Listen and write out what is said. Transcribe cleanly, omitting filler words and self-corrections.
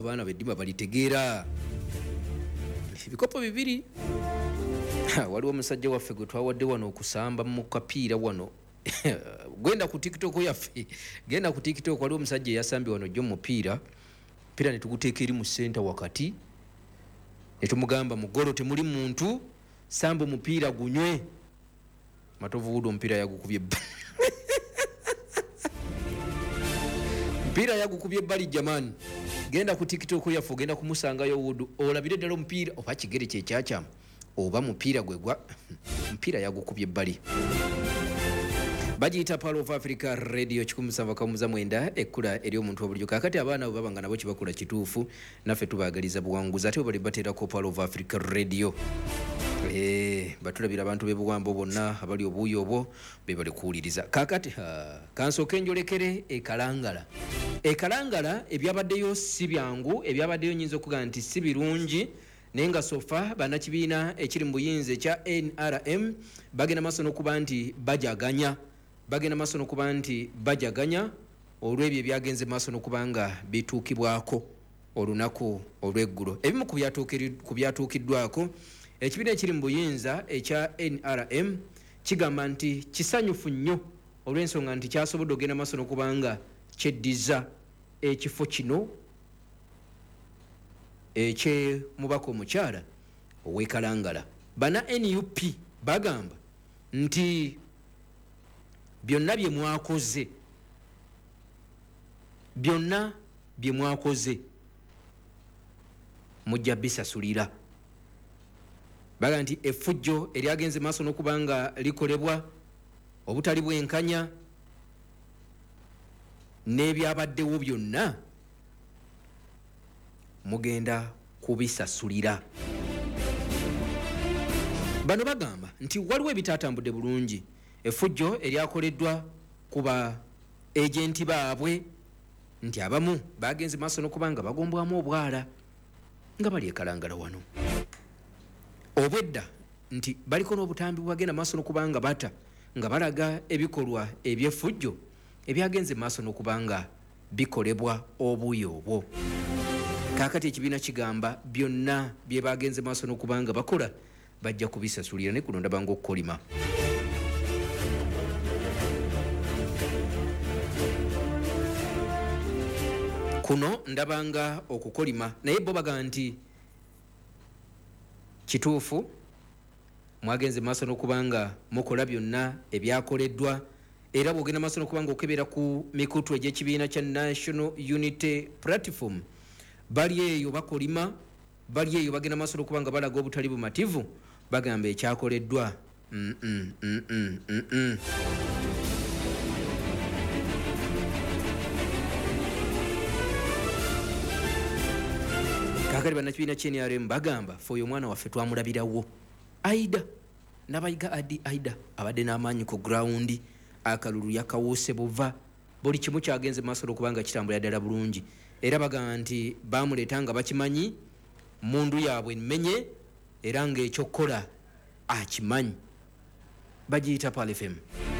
abaana beddima balitegeera. Ebikopo bibiri waliwo omusajja waffe gwe twawadde wano okusamba mu kapiira wano. Gwenda ku TikTok yaffe, genda ku TikTok, waliwo omusajja eyasambye wano jjo mupiira ne tuguteeka eri mu senta wakati ne tumugamba mugolo temuli muntu, samba omupiira gunywe. Matovu wudo omupiira yagukubye omupiira yagukubye ebbali jamani. Genda ku TikTok yaffe ogenda kumusangayo wudu olabire ddala omupiira oba kigere kyekyakyamu oba mupiira gwegwa omupiira yagukubye ebbali. Bagiyita Pearl of Africa Radio 107.9 ekkula eri omuntu obulijjo. Kakati abaana abo babanga nabo kibakula kituufu, naffe tubaagaliza buwanguzi ate bali bateerako Pearl of Africa Radio. Batulabira abantu b'ebuwambo bonna abali obuuyi obwo be bali kuwuliriza. Kakati kansooke enjolekere ekalangala. Ekalangala ebyabaddeyo si byangu, ebyabaddeyo nyinza okugaa nti si birungi, naye nga sofa bannakibiina ekiri mu buyinza ekya NRM bagenda maaso n'okuba nti bajaganya olw'ebyo ebyagenze maaso n'okuba nga bituukibwako olunaku olw'eggulo. Ebimu ku byatuukiddwako, ekibiina ekiri mu buyinza ekya NRM kigamba nti kisanyufu nnyo olw'ensonga nti kyasobodde ogenda maaso n'okuba nga kyeddiza ekifo kino eky'omubaka omukyala ow'ekalangala. Bana NUP bagamba nti byonna bye mwakoze mujja bisasulira. Bagamba nti effujjo eryagenze maaso n'okuba nga likolebwa, obutali bwenkanya n'ebyabaddewo byonna mugenda kubisasulira. Bano bagamba nti waliwo ebitaatambudde bulungi, effujjo eryakoleddwa ku ba ejenti baabwe, nti abamu bagenze maaso n'okuba nga bagombwamu obwala nga bali ekalangala wano. Obwedda nti baliko n'obutambi bwagenda maaso n'okuba nga bata nga balaga ebikolwa eby'effujjo ebyagenze maaso n'okuba nga bikolebwa obuuyi obwo. Kakati ekibiina kigamba byonna bye bagenze maaso n'okuba nga bakola bajja kubisasulira, ne kuno ndabanga okukolima. Kuno ndabanga okukolima, naye bo baga nti kituufu mwagenze maaso n'okuba nga mukola byonna ebyakoleddwa, era bw'ogenda maaso n'okuba nga okebera ku mikutu egy'ekibiina kya National Unity Platform, bali eyo bakolima, bali eyo bagenda maaso n'okuba nga balaga obutali bumativu, bagamba ekyakoleddwa kakali bannakibiina ky'NRM bagamba fe oyo omwana waffe twamulabirawo Aida n'abayiga Aida abadde n'amaanyi ku grawundi, akalulu yakawuuse buva, buli kimu kyagenze maaso n'okuba nga kitambulira ddala bulungi, era bagamba nti bamuleeta nga bakimanyi, mundu yaabwe mmenye, era ng'ekyokukola akimanyi. Bagiyita Pearl FM.